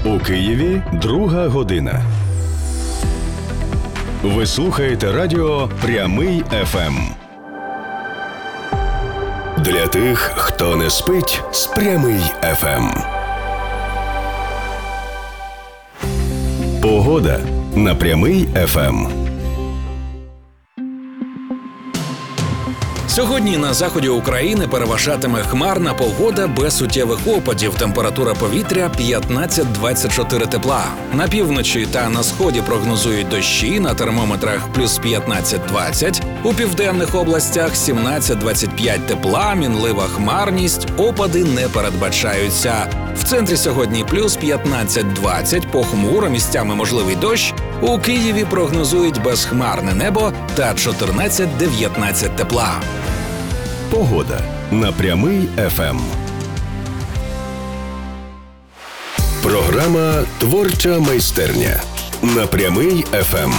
У Києві 2 година. Ви слухаєте радіо «Прямий ФМ». Для тих, хто не спить з «Прямий ФМ». Погода на «Прямий ФМ». Сьогодні на заході України переважатиме хмарна погода без суттєвих опадів. Температура повітря 15-24 тепла. На півночі та на сході прогнозують дощі, на термометрах плюс 15-20. У південних областях 17-25 тепла, мінлива хмарність, опади не передбачаються. В центрі сьогодні плюс 15-20, похмуро, місцями можливий дощ. У Києві прогнозують безхмарне небо та 14-19 тепла. Погода на «Прямий ФМ». Програма «Творча майстерня» на «Прямий ФМ».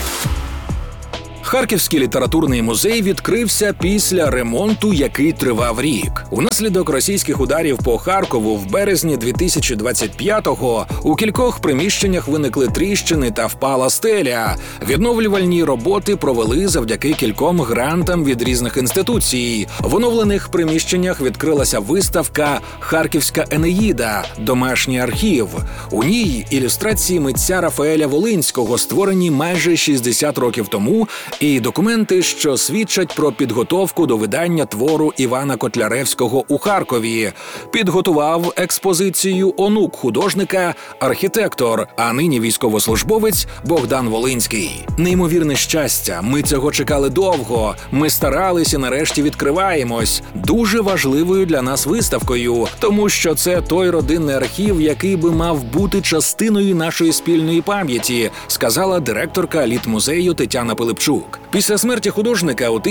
Харківський літературний музей відкрився після ремонту, який тривав рік. Унаслідок російських ударів по Харкову в березні 2025-го у кількох приміщеннях виникли тріщини та впала стеля. Відновлювальні роботи провели завдяки кільком грантам від різних інституцій. В оновлених приміщеннях відкрилася виставка «Харківська Енеїда. Домашній архів». У ній ілюстрації митця Рафаеля Волинського, створені майже 60 років тому, і документи, що свідчать про підготовку до видання твору Івана Котляревського у Харкові. Підготував експозицію онук художника, архітектор, а нині військовослужбовець Богдан Волинський. Неймовірне щастя, ми цього чекали довго, ми старались і нарешті відкриваємось. Дуже важливою для нас виставкою, тому що це той родинний архів, який би мав бути частиною нашої спільної пам'яті, сказала директорка літмузею Тетяна Пилипчук. Після смерті художника у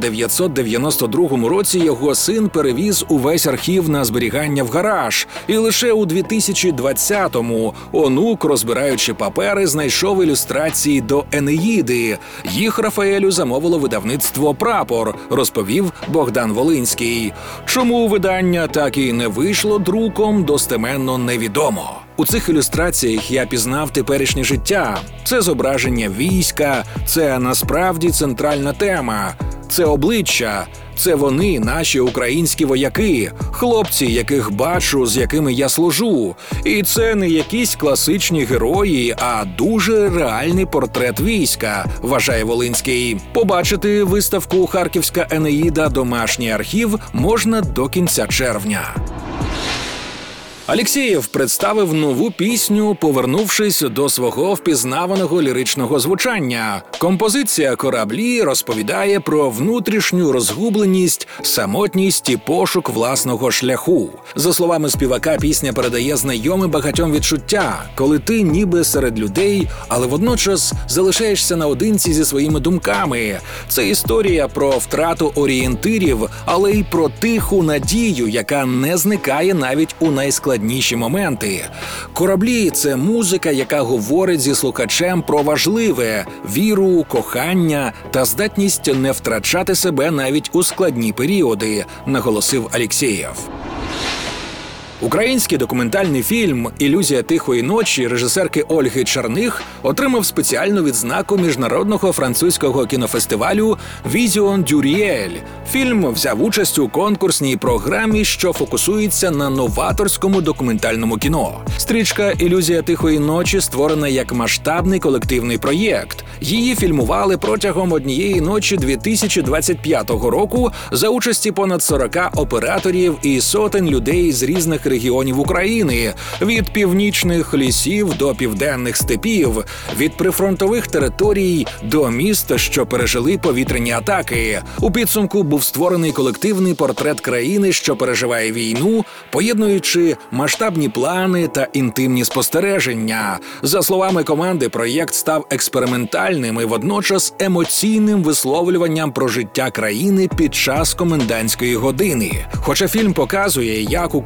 1992 році його син перевіз увесь архів на зберігання в гараж. І лише у 2020-му онук, розбираючи папери, знайшов ілюстрації до «Енеїди». Їх Рафаелю замовило видавництво «Прапор», розповів Богдан Волинський. Чому видання так і не вийшло друком, достеменно невідомо. У цих ілюстраціях я пізнав теперішнє життя. Це зображення війська, це насправді центральна тема. Це обличчя, це вони, наші українські вояки, хлопці, яких бачу, з якими я служу. І це не якісь класичні герої, а дуже реальний портрет війська, вважає Волинський. Побачити виставку «Харківська Енеїда. Домашній архів» можна до кінця червня. Алєксєєв представив нову пісню, повернувшись до свого впізнаваного ліричного звучання. Композиція «Кораблі» розповідає про внутрішню розгубленість, самотність і пошук власного шляху. За словами співака, пісня передає знайоме багатьом відчуття, коли ти ніби серед людей, але водночас залишаєшся наодинці зі своїми думками. Це історія про втрату орієнтирів, але й про тиху надію, яка не зникає навіть у найскладніші моменти. «Кораблі» – це музика, яка говорить зі слухачем про важливе – віру, кохання та здатність не втрачати себе навіть у складні періоди, наголосив Алєксєєв. Український документальний фільм «Ілюзія тихої ночі» режисерки Ольги Черних отримав спеціальну відзнаку міжнародного французького кінофестивалю «Візіон дю Ріель». Фільм взяв участь у конкурсній програмі, що фокусується на новаторському документальному кіно. Стрічка «Ілюзія тихої ночі» створена як масштабний колективний проєкт. Її фільмували протягом однієї ночі 2025 року за участі понад 40 операторів і сотень людей з різних регіонів України, від північних лісів до південних степів, від прифронтових територій до міст, що пережили повітряні атаки. У підсумку був створений колективний портрет країни, що переживає війну, поєднуючи масштабні плани та інтимні спостереження. За словами команди, проєкт став експериментальним і водночас емоційним висловлюванням про життя країни під час комендантської години. Хоча фільм показує, як українці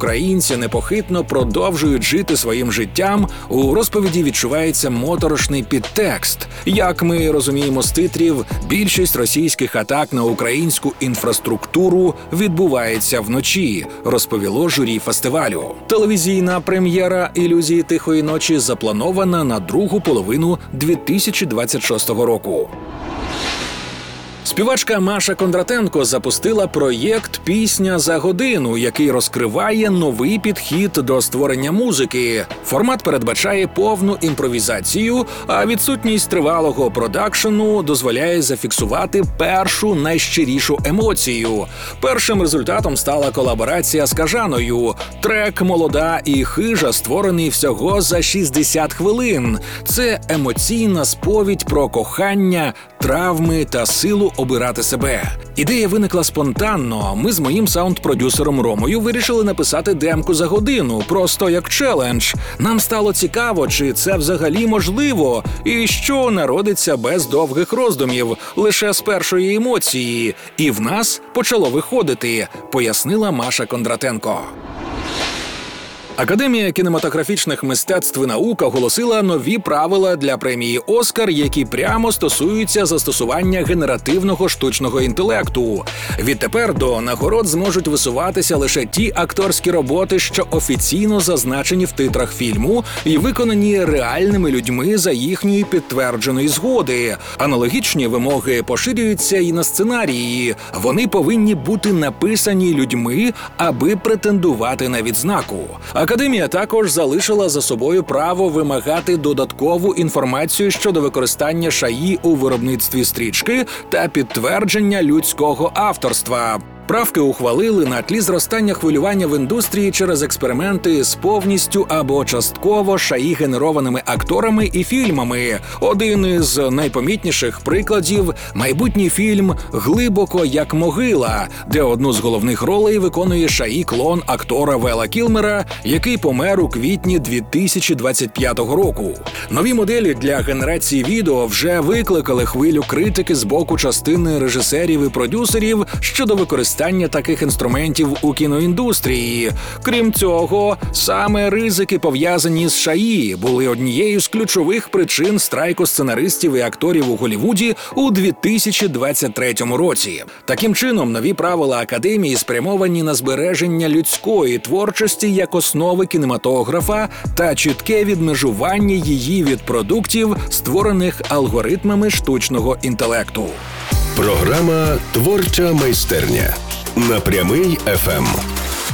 досі непохитно продовжують жити своїм життям, у розповіді відчувається моторошний підтекст. Як ми розуміємо з титрів, більшість російських атак на українську інфраструктуру відбувається вночі, розповіло журі фестивалю. Телевізійна прем'єра «Ілюзії тихої ночі» запланована на другу половину 2026 року. Співачка Маша Кондратенко запустила проєкт «Пісня за годину», який розкриває новий підхід до створення музики. Формат передбачає повну імпровізацію, а відсутність тривалого продакшену дозволяє зафіксувати першу найщирішу емоцію. Першим результатом стала колаборація з Кажаною. Трек «Молода і хижа» створений всього за 60 хвилин. Це емоційна сповідь про кохання, травми та силу обирати себе. Ідея виникла спонтанно. Ми з моїм саунд-продюсером Ромою вирішили написати демку за годину, просто як челендж. Нам стало цікаво, чи це взагалі можливо, і що народиться без довгих роздумів, лише з першої емоції. І в нас почало виходити, пояснила Маша Кондратенко. Академія кінематографічних мистецтв і наук оголосила нові правила для премії «Оскар», які прямо стосуються застосування генеративного штучного інтелекту. Відтепер до нагород зможуть висуватися лише ті акторські роботи, що офіційно зазначені в титрах фільму і виконані реальними людьми за їхньої підтвердженої згоди. Аналогічні вимоги поширюються і на сценарії. Вони повинні бути написані людьми, аби претендувати на відзнаку. Академія також залишила за собою право вимагати додаткову інформацію щодо використання шаї у виробництві стрічки та підтвердження людського авторства. Правки ухвалили на тлі зростання хвилювання в індустрії через експерименти з повністю або частково шаї-генерованими акторами і фільмами. Один із найпомітніших прикладів – майбутній фільм «Глибоко як могила», де одну з головних ролей виконує шаї-клон актора Вела Кілмера, який помер у квітні 2025 року. Нові моделі для генерації відео вже викликали хвилю критики з боку частини режисерів і продюсерів щодо використання таких інструментів у кіноіндустрії. Крім цього, саме ризики, пов'язані з шаї, були однією з ключових причин страйку сценаристів і акторів у Голлівуді у 2023 році. Таким чином, нові правила Академії спрямовані на збереження людської творчості як основи кінематографа та чітке відмежування її від продуктів, створених алгоритмами штучного інтелекту. Програма «Творча майстерня» на Прямий ФМ.